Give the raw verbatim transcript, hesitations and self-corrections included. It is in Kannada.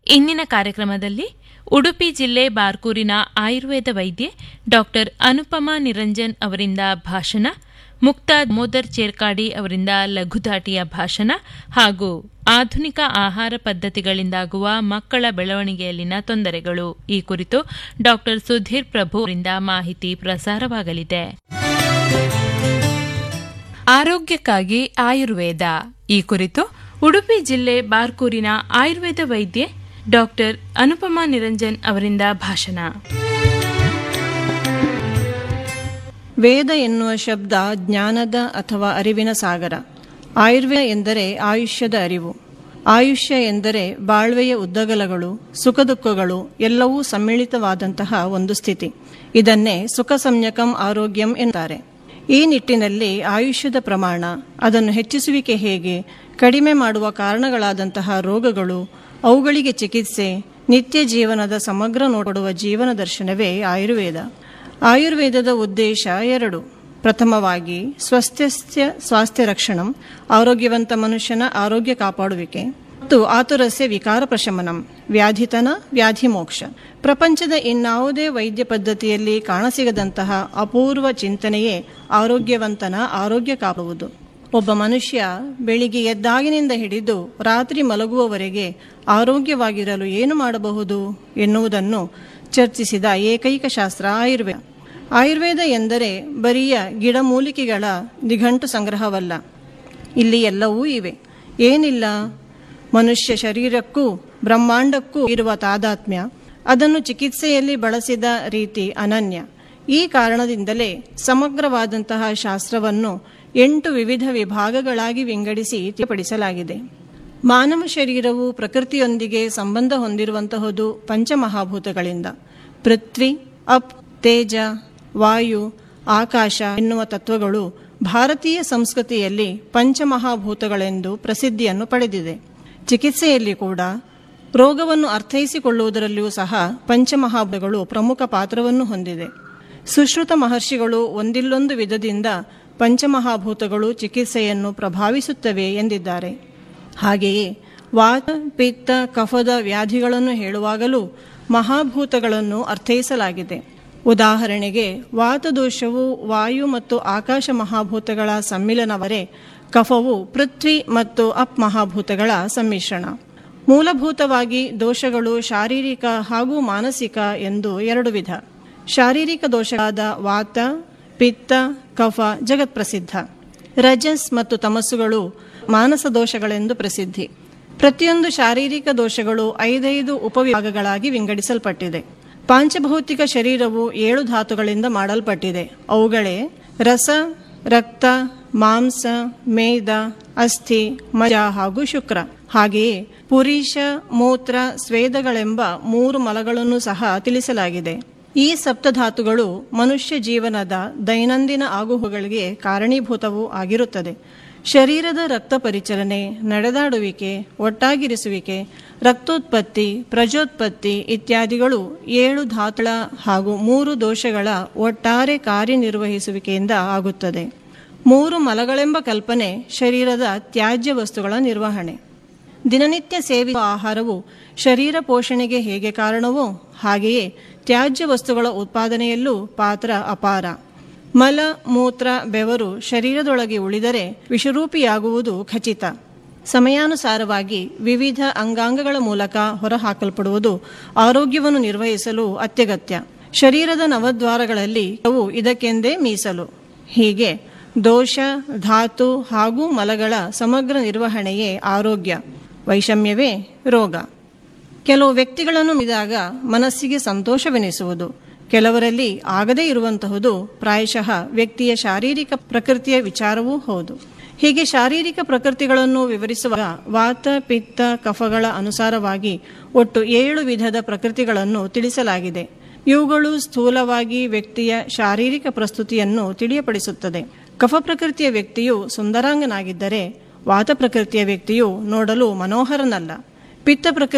ಇಂದಿನ ಕಾರ್ಯಕ್ರಮದಲ್ಲಿ ಉಡುಪಿ ಜಿಲ್ಲೆ ಬಾರ್ಕೂರಿನ ಆಯುರ್ವೇದ ವೈದ್ಯೆ ಡಾಕ್ಟರ್ ಅನುಪಮಾ ನಿರಂಜನ್ ಅವರಿಂದ ಭಾಷಣ, ಮುಕ್ತಾ ಮೋದರ್ ಚೇರ್ಕಾಡಿ ಅವರಿಂದ ಲಘುದಾಟಿಯ ಭಾಷಣ ಹಾಗೂ ಆಧುನಿಕ ಆಹಾರ ಪದ್ಧತಿಗಳಿಂದಾಗುವ ಮಕ್ಕಳ ಬೆಳವಣಿಗೆಯಲ್ಲಿನ ತೊಂದರೆಗಳು ಈ ಕುರಿತು ಡಾಕ್ಟರ್ ಸುಧೀರ್ ಪ್ರಭು ಅವರಿಂದ ಮಾಹಿತಿ ಪ್ರಸಾರವಾಗಲಿದೆ. ಆರೋಗ್ಯಕ್ಕಾಗಿ ಆಯುರ್ವೇದ ಈ ಕುರಿತು ಉಡುಪಿ ಜಿಲ್ಲೆ ಬಾರ್ಕೂರಿನ ಆಯುರ್ವೇದ ವೈದ್ಯೆ ಡಾಕ್ಟರ್ ಅನುಪಮಾ ನಿರಂಜನ್ ಅವರಿಂದ ಭಾಷಣ. ವೇದ ಎನ್ನುವ ಶಬ್ದ ಜ್ಞಾನದ ಅಥವಾ ಅರಿವಿನ ಸಾಗರ. ಆಯುರ್ವೇದ ಎಂದರೆ ಆಯುಷ್ಯದ ಅರಿವು. ಆಯುಷ್ಯ ಎಂದರೆ ಬಾಳ್ವೆಯ ಉದ್ದಗಲಗಳು, ಸುಖ ದುಃಖಗಳು ಎಲ್ಲವೂ ಸಮ್ಮಿಳಿತವಾದಂತಹ ಒಂದು ಸ್ಥಿತಿ. ಇದನ್ನೇ ಸುಖ ಸಂಜ್ಞಕಂ ಆರೋಗ್ಯಂ ಎನ್ನುತ್ತಾರೆ. ಈ ನಿಟ್ಟಿನಲ್ಲಿ ಆಯುಷ್ಯದ ಪ್ರಮಾಣ, ಅದನ್ನು ಹೆಚ್ಚಿಸುವಿಕೆ ಹೇಗೆ, ಕಡಿಮೆ ಮಾಡುವ ಕಾರಣಗಳಾದಂತಹ ರೋಗಗಳು, ಅವುಗಳಿಗೆ ಚಿಕಿತ್ಸೆ, ನಿತ್ಯ ಜೀವನದ ಸಮಗ್ರ ನೋಡುವ ಜೀವನ ದರ್ಶನವೇ ಆಯುರ್ವೇದ. ಆಯುರ್ವೇದದ ಉದ್ದೇಶ ಎರಡು. ಪ್ರಥಮವಾಗಿ ಸ್ವಸ್ಥ್ಯ ಸ್ವಾಸ್ಥ್ಯ ರಕ್ಷಣಂ, ಆರೋಗ್ಯವಂತ ಮನುಷ್ಯನ ಆರೋಗ್ಯ ಕಾಪಾಡುವಿಕೆ, ಮತ್ತು ಆತುರಸ್ಯ ವಿಕಾರ ಪ್ರಶಮನಂ, ವ್ಯಾಧಿತನ ವ್ಯಾಧಿ ಮೋಕ್ಷ. ಪ್ರಪಂಚದ ಇನ್ನಾವುದೇ ವೈದ್ಯ ಪದ್ಧತಿಯಲ್ಲಿ ಕಾಣಸಿಗದಂತಹ ಅಪೂರ್ವ ಚಿಂತನೆಯೇ ಆರೋಗ್ಯವಂತನ ಆರೋಗ್ಯ ಕಾಪಾಡುವುದು. ಒಬ್ಬ ಮನುಷ್ಯ ಬೆಳಿಗ್ಗೆ ಎದ್ದಾಗಿನಿಂದ ಹಿಡಿದು ರಾತ್ರಿ ಮಲಗುವವರೆಗೆ ಆರೋಗ್ಯವಾಗಿರಲು ಏನು ಮಾಡಬಹುದು ಎನ್ನುವುದನ್ನು ಚರ್ಚಿಸಿದ ಏಕೈಕ ಶಾಸ್ತ್ರ ಆಯುರ್ವೇದ. ಆಯುರ್ವೇದ ಎಂದರೆ ಬರಿಯ ಗಿಡಮೂಲಿಕೆಗಳ ನಿಘಂಟು ಸಂಗ್ರಹವಲ್ಲ. ಇಲ್ಲಿ ಎಲ್ಲವೂ ಇವೆ. ಏನಿಲ್ಲ? ಮನುಷ್ಯ ಶರೀರಕ್ಕೂ ಬ್ರಹ್ಮಾಂಡಕ್ಕೂ ಇರುವ ತಾದಾತ್ಮ್ಯ, ಅದನ್ನು ಚಿಕಿತ್ಸೆಯಲ್ಲಿ ಬಳಸಿದ ರೀತಿ ಅನನ್ಯ. ಈ ಕಾರಣದಿಂದಲೇ ಸಮಗ್ರವಾದಂತಹ ಶಾಸ್ತ್ರವನ್ನು ಎಂಟು ವಿವಿಧ ವಿಭಾಗಗಳಾಗಿ ವಿಂಗಡಿಸಿ ತಿಳಿಯಪಡಿಸಲಾಗಿದೆ. ಮಾನವ ಶರೀರವು ಪ್ರಕೃತಿಯೊಂದಿಗೆ ಸಂಬಂಧ ಹೊಂದಿರುವಂತಹುದು ಪಂಚಮಹಾಭೂತಗಳಿಂದ. ಪೃಥ್ವಿ, ಅಪ್, ತೇಜ, ವಾಯು, ಆಕಾಶ ಎನ್ನುವ ತತ್ವಗಳು ಭಾರತೀಯ ಸಂಸ್ಕೃತಿಯಲ್ಲಿ ಪಂಚಮಹಾಭೂತಗಳೆಂದು ಪ್ರಸಿದ್ಧಿಯನ್ನು ಪಡೆದಿದೆ. ಚಿಕಿತ್ಸೆಯಲ್ಲಿ ಕೂಡ ರೋಗವನ್ನು ಅರ್ಥೈಸಿಕೊಳ್ಳುವುದರಲ್ಲಿಯೂ ಸಹ ಪಂಚಮಹಾಭೂತಗಳು ಪ್ರಮುಖ ಪಾತ್ರವನ್ನು ಹೊಂದಿದೆ. ಸುಶ್ರುತ ಮಹರ್ಷಿಗಳು ಒಂದಿಲ್ಲೊಂದು ವಿಧದಿಂದ ಪಂಚಮಹಾಭೂತಗಳು ಚಿಕಿತ್ಸೆಯನ್ನು ಪ್ರಭಾವಿಸುತ್ತವೆ ಎಂದಿದ್ದಾರೆ. ಹಾಗೆಯೇ ವಾತ, ಪಿತ್ತ, ಕಫದ ವ್ಯಾಧಿಗಳನ್ನು ಹೇಳುವಾಗಲೂ ಮಹಾಭೂತಗಳನ್ನು ಅರ್ಥೈಸಲಾಗಿದೆ. ಉದಾಹರಣೆಗೆ ವಾತದೋಷವು ವಾಯು ಮತ್ತು ಆಕಾಶ ಮಹಾಭೂತಗಳ ಸಮ್ಮಿಲನವರೆ, ಕಫವು ಪೃಥ್ವಿ ಮತ್ತು ಅಪ್ ಮಹಾಭೂತಗಳ ಸಮ್ಮಿಶ್ರಣ. ಮೂಲಭೂತವಾಗಿ ದೋಷಗಳು ಶಾರೀರಿಕ ಹಾಗೂ ಮಾನಸಿಕ ಎಂದು ಎರಡು ವಿಧ. ಶಾರೀರಿಕ ದೋಷಗಳಾದ ವಾತ, ಪಿತ್ತ, ಕಫ ಜಗತ್ಪ್ರಸಿದ್ಧ. ರಜಸ್ ಮತ್ತು ತಮಸ್ಸುಗಳು ಮಾನಸ ದೋಷಗಳೆಂದು ಪ್ರಸಿದ್ಧಿ. ಪ್ರತಿಯೊಂದು ಶಾರೀರಿಕ ದೋಷಗಳು ಐದೈದು ಉಪವಿಭಾಗಗಳಾಗಿ ವಿಂಗಡಿಸಲ್ಪಟ್ಟಿದೆ. ಪಾಂಚಭೌತಿಕ ಶರೀರವು ಏಳು ಧಾತುಗಳಿಂದ ಮಾಡಲ್ಪಟ್ಟಿದೆ. ಅವುಗಳೇ ರಸ, ರಕ್ತ, ಮಾಂಸ, ಮೇದ, ಅಸ್ಥಿ, ಮಜ ಹಾಗೂ ಶುಕ್ರ. ಹಾಗೆಯೇ ಪುರೀಶ, ಮೂತ್ರ, ಸ್ವೇದಗಳೆಂಬ ಮೂರು ಮಲಗಳನ್ನು ಸಹ ತಿಳಿಸಲಾಗಿದೆ. ಈ ಸಪ್ತಧಾತುಗಳು ಮನುಷ್ಯ ಜೀವನದ ದೈನಂದಿನ ಆಗುಹೋಗುಗಳಿಗೆ ಕಾರಣೀಭೂತವೂ ಆಗಿರುತ್ತದೆ. ಶರೀರದ ರಕ್ತ ಪರಿಚಲನೆ, ನಡೆದಾಡುವಿಕೆ, ಒಟ್ಟಾಗಿರಿಸುವಿಕೆ, ರಕ್ತೋತ್ಪತ್ತಿ, ಪ್ರಜೋತ್ಪತ್ತಿ ಇತ್ಯಾದಿಗಳು ಏಳು ಧಾತುಗಳ ಹಾಗೂ ಮೂರು ದೋಷಗಳ ಒಟ್ಟಾರೆ ಕಾರ್ಯನಿರ್ವಹಿಸುವಿಕೆಯಿಂದ ಆಗುತ್ತದೆ. ಮೂರು ಮಲಗಳೆಂಬ ಕಲ್ಪನೆ ಶರೀರದ ತ್ಯಾಜ್ಯ ವಸ್ತುಗಳ ನಿರ್ವಹಣೆ. ದಿನನಿತ್ಯ ಸೇವಿಸುವ ಆಹಾರವು ಶರೀರ ಪೋಷಣೆಗೆ ಹೇಗೆ ಕಾರಣವೋ ಹಾಗೆಯೇ ತ್ಯಾಜ್ಯ ವಸ್ತುಗಳ ಉತ್ಪಾದನೆಯಲ್ಲೂ ಪಾತ್ರ ಅಪಾರ. ಮಲ, ಮೂತ್ರ, ಬೆವರು ಶರೀರದೊಳಗೆ ಉಳಿದರೆ ವಿಷರೂಪಿಯಾಗುವುದು ಖಚಿತ. ಸಮಯಾನುಸಾರವಾಗಿ ವಿವಿಧ ಅಂಗಾಂಗಗಳ ಮೂಲಕ ಹೊರಹಾಕಲ್ಪಡುವುದು ಆರೋಗ್ಯವನ್ನು ನಿರ್ವಹಿಸಲು ಅತ್ಯಗತ್ಯ. ಶರೀರದ ನವದ್ವಾರಗಳಲ್ಲಿ ಅವು ಇದಕ್ಕೆಂದೇ ಮೀಸಲು. ಹೀಗೆ ದೋಷ, ಧಾತು ಹಾಗೂ ಮಲಗಳ ಸಮಗ್ರ ನಿರ್ವಹಣೆಯೇ ಆರೋಗ್ಯ, ವೈಷಮ್ಯವೇ ರೋಗ. ಕೆಲವು ವ್ಯಕ್ತಿಗಳನ್ನು ಮಿದಾಗ ಮನಸ್ಸಿಗೆ ಸಂತೋಷವೆನಿಸುವುದು, ಕೆಲವರಲ್ಲಿ ಆಗದೇ ಇರುವಂತಹುದು ಪ್ರಾಯಶಃ ವ್ಯಕ್ತಿಯ ಶಾರೀರಿಕ ಪ್ರಕೃತಿಯ ವಿಚಾರವೂ ಹೌದು. ಹೀಗೆ ಶಾರೀರಿಕ ಪ್ರಕೃತಿಗಳನ್ನು ವಿವರಿಸುವಾಗ ವಾತ, ಪಿತ್ತ, ಕಫಗಳ ಅನುಸಾರವಾಗಿ ಒಟ್ಟು ಏಳು ವಿಧದ ಪ್ರಕೃತಿಗಳನ್ನು ತಿಳಿಸಲಾಗಿದೆ. ಇವುಗಳು ಸ್ಥೂಲವಾಗಿ ವ್ಯಕ್ತಿಯ ಶಾರೀರಿಕ ಪ್ರಸ್ತುತಿಯನ್ನು ತಿಳಿಯಪಡಿಸುತ್ತದೆ. ಕಫ ಪ್ರಕೃತಿಯ ವ್ಯಕ್ತಿಯು ಸುಂದರಾಂಗನಾಗಿದ್ದರೆ ವಾತ ಪ್ರಕೃತಿಯ ವ್ಯಕ್ತಿಯು ನೋಡಲು ಮನೋಹರನಲ್ಲ. ಪಿತ್ತ ಪ್ರಕೃತಿ